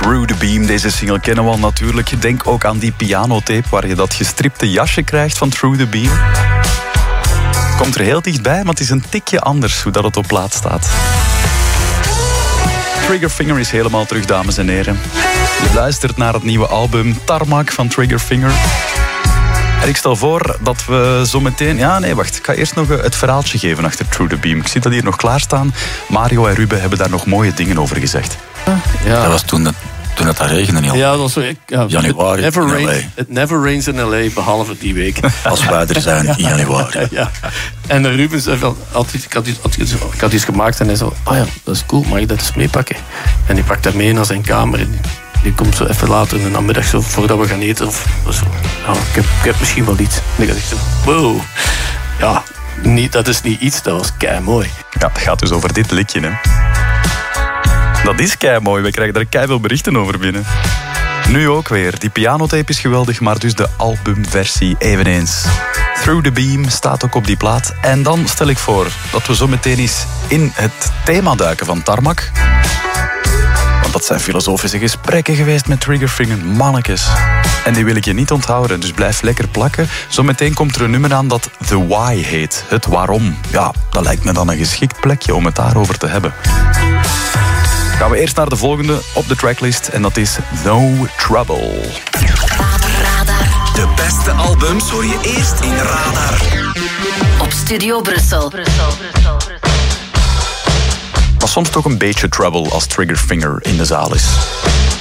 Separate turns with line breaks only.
Through the Beam, deze single kennen we al natuurlijk. Denk ook aan die pianotape waar je dat gestripte jasje krijgt van Through the Beam. Het komt er heel dichtbij, maar het is een tikje anders hoe dat het op plaat staat. Triggerfinger is helemaal terug, dames en heren. Je luistert naar het nieuwe album Tarmac van Triggerfinger. En ik stel voor dat we zo meteen... Ja, nee, wacht. Ik ga eerst nog het verhaaltje geven achter Through the Beam. Ik zie dat hier nog klaarstaan. Mario en Ruben hebben daar nog mooie dingen over gezegd.
Ja. Dat was toen het regende niet al.
Ja, dat was zo...
Januari in LA.
It never rains in LA, behalve die week.
Als wij er zijn in januari.
Ja. En Ruben zei van... Ik had iets gemaakt en hij zei... Oh ja, dat is cool, mag ik dat eens meepakken? En die pakt dat mee naar zijn kamer. En die komt zo even later in de namiddag, zo, voordat we gaan eten. Of zo. Nou, ik heb misschien wel iets. En ik dacht zo... Wow. Ja, dat is niet iets, dat was keimooi.
Ja, het gaat dus over dit liedje, hè. Dat is keimooi, we krijgen daar keiveel berichten over binnen. Nu ook weer, die pianotape is geweldig, maar dus de albumversie eveneens. Through the Beam staat ook op die plaat. En dan stel ik voor dat we zo meteen eens in het thema duiken van Tarmac. Want dat zijn filosofische gesprekken geweest met Triggerfinger, mannetjes. En die wil ik je niet onthouden, dus blijf lekker plakken. Zometeen komt er een nummer aan dat The Why heet. Het waarom. Ja, dat lijkt me dan een geschikt plekje om het daarover te hebben. Gaan we eerst naar de volgende op de tracklist en dat is No Trouble.
Radar.
De beste albums hoor je eerst in Radar.
Op Studio Brussel.
Maar soms toch een beetje trouble als Triggerfinger in de zaal is.